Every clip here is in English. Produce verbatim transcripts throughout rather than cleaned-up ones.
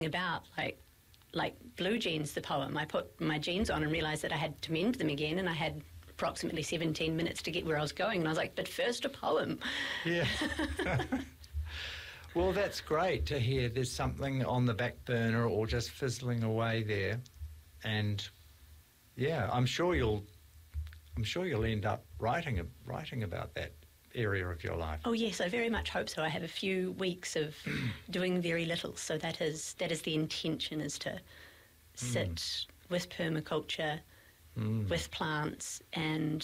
about, like like Blue Jeans, the poem. I put my jeans on and realised that I had to mend them again, and I had approximately seventeen minutes to get where I was going, and I was like, but first a poem. Yeah. Well, that's great to hear there's something on the back burner or just fizzling away there. And yeah, I'm sure you'll I'm sure you'll end up writing writing about that area of your life. Oh yes, I very much hope so. I have a few weeks of doing very little, so that is that is the intention, is to sit mm. with permaculture, mm. with plants, and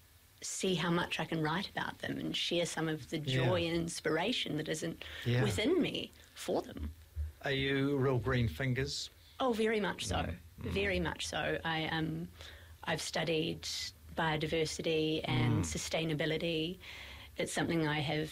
see how much I can write about them and share some of the joy yeah. and inspiration that isn't yeah. within me for them. Are you real green fingers? Oh, very much so. Mm. Very much so. I um, I've studied biodiversity and mm. sustainability. It's something I have.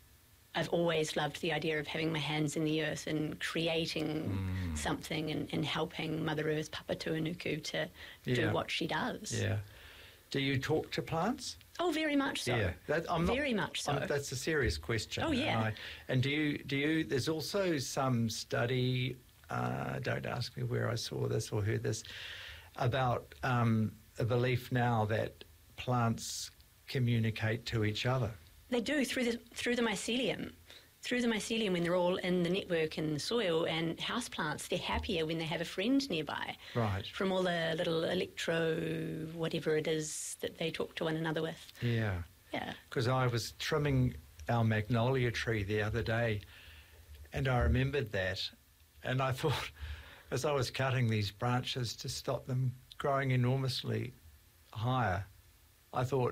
I've always loved the idea of having my hands in the earth and creating mm. something and, and helping Mother Earth, Papatūānuku, to yeah. do what she does. Yeah. Do you talk to plants? Oh, very much so. Yeah, that, I'm not, very much so. I'm, that's a serious question. Oh, yeah. And, I, and do you do you? There's also some study. Uh, don't ask me where I saw this or heard this about um, a belief now that plants communicate to each other. They do through the through the mycelium. Through the mycelium, when they're all in the network in the soil, and houseplants, they're happier when they have a friend nearby. Right. From all the little electro, whatever it is that they talk to one another with. Yeah. Yeah. Because I was trimming our magnolia tree the other day, and I remembered that, and I thought, as I was cutting these branches to stop them growing enormously higher, I thought,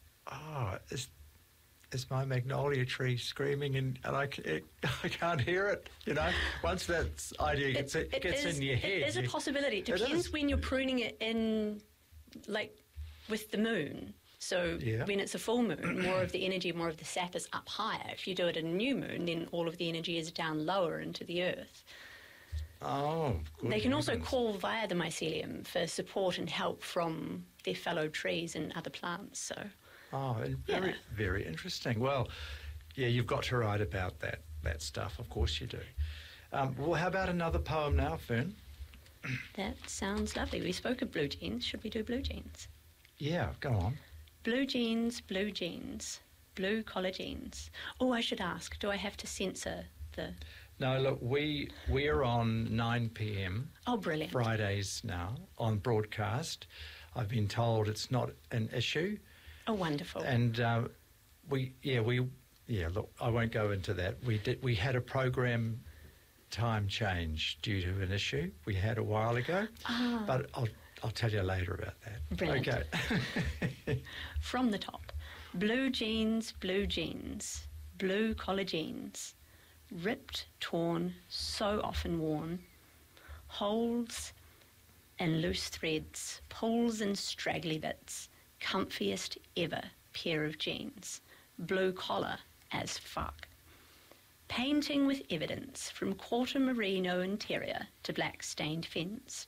oh, is is my magnolia tree screaming, and, and I, it, I can't hear it, you know? Once that idea gets, it, it gets is, in your head. It is a possibility. It depends when you're pruning it in, like, with the moon. So yeah. when it's a full moon, more of the energy, more of the sap is up higher. If you do it in a new moon, then all of the energy is down lower into the earth. Oh, good They can heavens. also call via the mycelium for support and help from their fellow trees and other plants, so... Oh, very, yeah. very interesting. Well, yeah, you've got to write about that that stuff. Of course you do. Um, well, how about another poem now, Fern? That sounds lovely. We spoke of blue jeans. Should we do blue jeans? Yeah, go on. Blue jeans, blue jeans, blue collar jeans. Oh, I should ask, do I have to censor the... No, look, we we are on nine p m. Oh, brilliant. Fridays now on broadcast. I've been told it's not an issue. Oh, wonderful. And uh, we, yeah, we, yeah, look, I won't go into that. We did, we had a program time change due to an issue we had a while ago, ah. but I'll, I'll tell you later about that. Brilliant. Okay. From the top, blue jeans, blue jeans, blue collar jeans, ripped, torn, so often worn, holes and loose threads, pulls and straggly bits, comfiest ever pair of jeans, blue collar as fuck. Painting with evidence from quarter merino interior to black stained fence.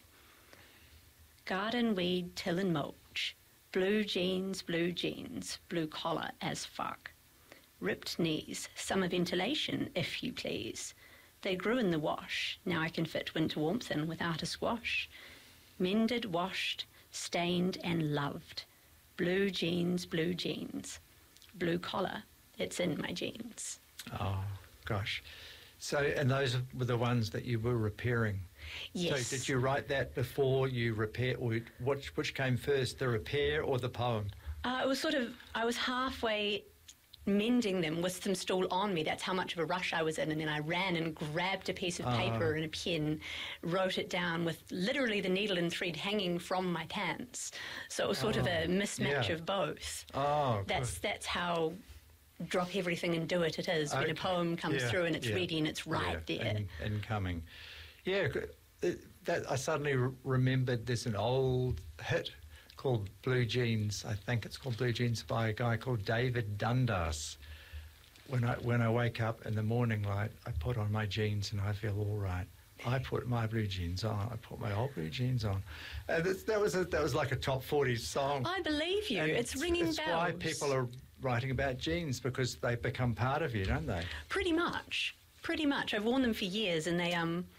Garden weed, till and mulch, blue jeans, blue jeans, blue collar as fuck. Ripped knees, summer ventilation, if you please. They grew in the wash, now I can fit winter warmth in without a squash. Mended, washed, stained and loved. Blue jeans, blue jeans, blue collar, it's in my jeans. Oh, gosh. So, and those were the ones that you were repairing? Yes. So did you write that before you repair, or which, which came first, the repair or the poem? Uh, it was sort of, I was halfway mending them with them still on me. That's how much of a rush I was in. And then I ran and grabbed a piece of paper and a pen, wrote it down with literally the needle and thread hanging from my pants. So it was sort oh, of a mismatch yeah. of both. Oh, that's good. That's how drop everything and do it it is. Okay. When a poem comes yeah. through and it's yeah. ready and it's right yeah. there. And, and coming. Yeah, that I suddenly re- remembered there's an old hit called Blue Jeans. I think it's called Blue Jeans by a guy called David Dundas. When I when I wake up in the morning light, I put on my jeans and I feel all right. I put my blue jeans on. I put my old blue jeans on. And that's, that was a, that was like a top forty song. I believe you. And it's ringing it's bells. It's why people are writing about jeans, because they become part of you, don't they? Pretty much. Pretty much. I've worn them for years, and they um